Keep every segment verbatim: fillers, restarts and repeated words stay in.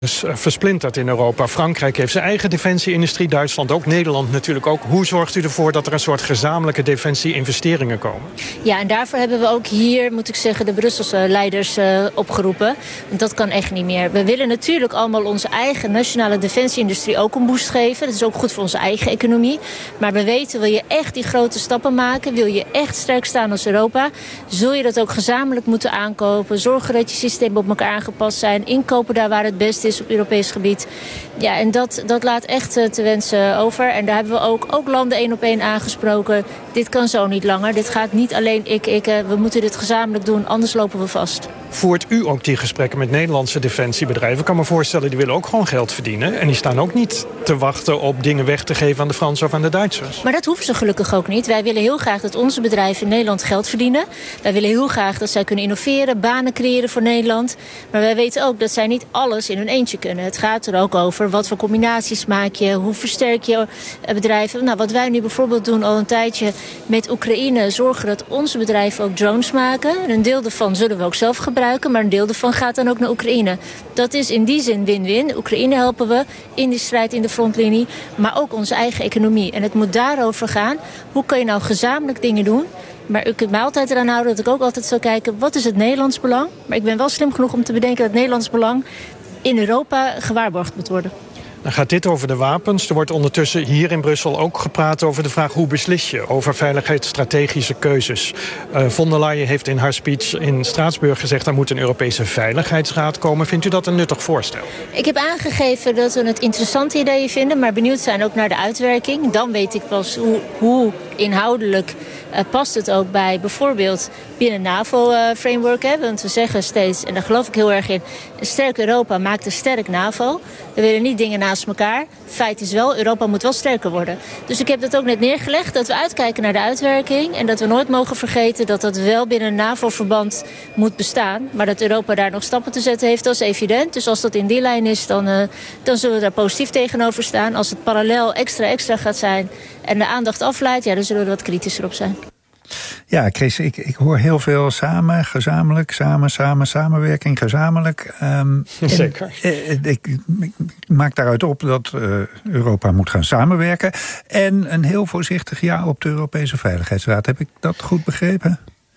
Dus versplinterd in Europa. Frankrijk heeft zijn eigen defensieindustrie, Duitsland ook, Nederland natuurlijk ook. Hoe zorgt u ervoor dat er een soort gezamenlijke defensie-investeringen komen? Ja, en daarvoor hebben we ook hier, moet ik zeggen, de Brusselse leiders uh, opgeroepen. Want dat kan echt niet meer. We willen natuurlijk allemaal onze eigen nationale defensieindustrie ook een boost geven. Dat is ook goed voor onze eigen economie. Maar we weten, wil je echt die grote stappen maken, wil je echt sterk staan als Europa, zul je dat ook gezamenlijk moeten aankopen. Zorgen dat je systemen op elkaar aangepast zijn. Inkopen daar waar het best is op Europees gebied. Ja, en dat, dat laat echt uh, te wensen over. En daar hebben we ook, ook landen één op één aangesproken. Dit kan zo niet langer. Dit gaat niet alleen ik, ik. Uh, we moeten dit gezamenlijk doen, anders lopen we vast. Voert u ook die gesprekken met Nederlandse defensiebedrijven? Ik kan me voorstellen, die willen ook gewoon geld verdienen. En die staan ook niet te wachten op dingen weg te geven aan de Fransen of aan de Duitsers. Maar dat hoeven ze gelukkig ook niet. Wij willen heel graag dat onze bedrijven in Nederland geld verdienen. Wij willen heel graag dat zij kunnen innoveren, banen creëren voor Nederland. Maar wij weten ook dat zij niet alles in hun eentje kunnen. Het gaat er ook over wat voor combinaties maak je, hoe versterk je bedrijven. Nou, wat wij nu bijvoorbeeld doen al een tijdje met Oekraïne, zorgen dat onze bedrijven ook drones maken. En een deel daarvan zullen we ook zelf gebruiken, maar een deel daarvan gaat dan ook naar Oekraïne. Dat is in die zin win-win. Oekraïne helpen we in die strijd in de frontlinie, maar ook onze eigen economie. En het moet daarover gaan. Hoe kan je nou gezamenlijk dingen doen? Maar u kunt mij altijd eraan houden dat ik ook altijd zal kijken, wat is het Nederlands belang? Maar ik ben wel slim genoeg om te bedenken dat het Nederlands belang in Europa gewaarborgd moet worden. Dan gaat dit over de wapens. Er wordt ondertussen hier in Brussel ook gepraat over de vraag hoe beslis je over veiligheidsstrategische keuzes. Uh, von der Leyen heeft in haar speech in Straatsburg gezegd er moet een Europese Veiligheidsraad komen. Vindt u dat een nuttig voorstel? Ik heb aangegeven dat we het interessante ideeën vinden, maar benieuwd zijn ook naar de uitwerking. Dan weet ik pas hoe, hoe inhoudelijk uh, past het ook bij bijvoorbeeld binnen NAVO-framework. Uh, want we zeggen steeds, en daar geloof ik heel erg in, een sterk Europa maakt een sterk NAVO. We willen niet dingen naast elkaar. Feit is wel, Europa moet wel sterker worden. Dus ik heb dat ook net neergelegd, dat we uitkijken naar de uitwerking en dat we nooit mogen vergeten dat dat wel binnen een NAVO-verband moet bestaan. Maar dat Europa daar nog stappen te zetten heeft, dat is evident. Dus als dat in die lijn is, dan, uh, dan zullen we daar positief tegenover staan. Als het parallel extra extra gaat zijn en de aandacht afleidt, ja, dan zullen we er wat kritischer op zijn. Ja, Chris, ik, ik hoor heel veel samen, gezamenlijk, samen, samen, samenwerking, gezamenlijk. Um, Zeker. En, ik, ik, ik maak daaruit op dat uh, Europa moet gaan samenwerken. En een heel voorzichtig ja op de Europese Veiligheidsraad. Heb ik dat goed begrepen?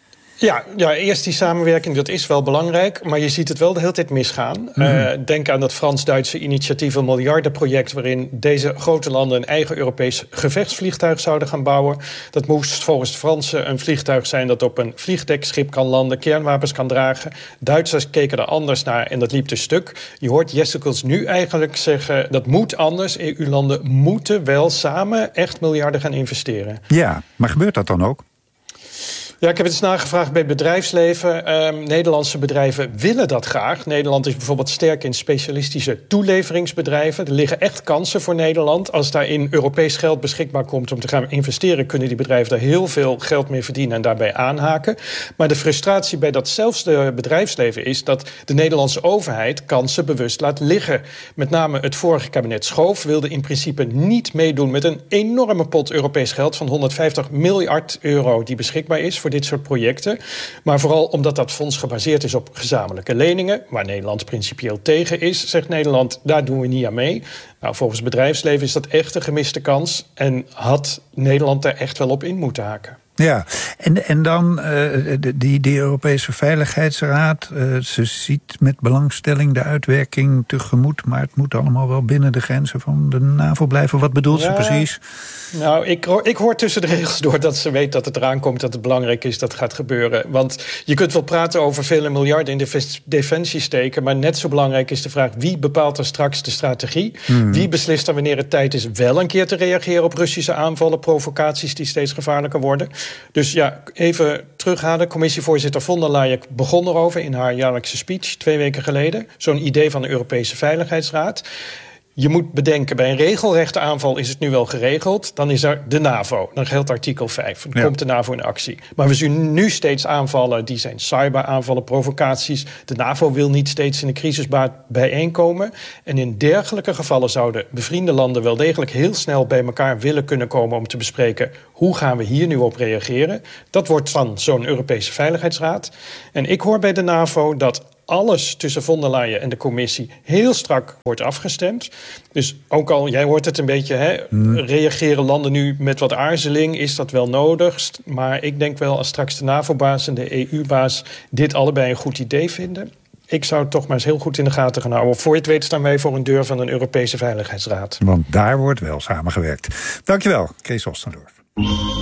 Ja, ja, eerst die samenwerking, dat is wel belangrijk, maar je ziet het wel de hele tijd misgaan. Mm-hmm. Uh, denk aan dat Frans-Duitse initiatief, een miljardenproject waarin deze grote landen een eigen Europees gevechtsvliegtuig zouden gaan bouwen. Dat moest volgens de Fransen een vliegtuig zijn dat op een vliegdekschip kan landen, kernwapens kan dragen. Duitsers keken er anders naar en dat liep te stuk. Je hoort Jessicles nu eigenlijk zeggen, dat moet anders. E U-landen moeten wel samen echt miljarden gaan investeren. Ja, maar gebeurt dat dan ook? Ja, ik heb het eens nagevraagd bij het bedrijfsleven. Uh, Nederlandse bedrijven willen dat graag. Nederland is bijvoorbeeld sterk in specialistische toeleveringsbedrijven. Er liggen echt kansen voor Nederland. Als daar in Europees geld beschikbaar komt om te gaan investeren, kunnen die bedrijven daar heel veel geld mee verdienen en daarbij aanhaken. Maar de frustratie bij datzelfde bedrijfsleven is dat de Nederlandse overheid kansen bewust laat liggen. Met name het vorige kabinet Schoof wilde in principe niet meedoen met een enorme pot Europees geld van honderdvijftig miljard euro die beschikbaar is voor dit soort projecten. Maar vooral omdat dat fonds gebaseerd is op gezamenlijke leningen, waar Nederland principieel tegen is, zegt Nederland, daar doen we niet aan mee. Nou, volgens het bedrijfsleven is dat echt een gemiste kans en had Nederland daar echt wel op in moeten haken. Ja, en, en dan uh, die, die Europese Veiligheidsraad. Uh, ze ziet met belangstelling de uitwerking tegemoet, maar het moet allemaal wel binnen de grenzen van de NAVO blijven. Wat bedoelt ja, ze precies? Nou, ik, ik hoor tussen de regels door dat ze weet dat het eraan komt, dat het belangrijk is dat het gaat gebeuren. Want je kunt wel praten over vele miljarden in de defensie steken, maar net zo belangrijk is de vraag, wie bepaalt er straks de strategie? Hmm. Wie beslist er wanneer het tijd is wel een keer te reageren op Russische aanvallen, provocaties die steeds gevaarlijker worden? Dus ja, even terughalen. Commissievoorzitter von der Leyen begon erover in haar jaarlijkse speech twee weken geleden. Zo'n idee van de Europese Veiligheidsraad. Je moet bedenken, bij een regelrechte aanval is het nu wel geregeld. Dan is er de NAVO. Dan geldt artikel vijf. Dan ja. komt de NAVO in actie. Maar we zien nu steeds aanvallen. Die zijn cyberaanvallen, provocaties. De NAVO wil niet steeds in de crisisbaat bijeenkomen. En in dergelijke gevallen zouden bevriende landen wel degelijk heel snel bij elkaar willen kunnen komen om te bespreken hoe gaan we hier nu op reageren. Dat wordt dan zo'n Europese Veiligheidsraad. En ik hoor bij de NAVO dat alles tussen von der Leyen en de commissie heel strak wordt afgestemd. Dus ook al, jij hoort het een beetje, hè, hmm. reageren landen nu met wat aarzeling, is dat wel nodig? Maar ik denk wel, als straks de NAVO-baas en de E U-baas dit allebei een goed idee vinden, ik zou het toch maar eens heel goed in de gaten gaan houden. Voor je het weet staan wij voor een deur van een Europese Veiligheidsraad. Want daar wordt wel samengewerkt. Dankjewel, Kees Ostendorf.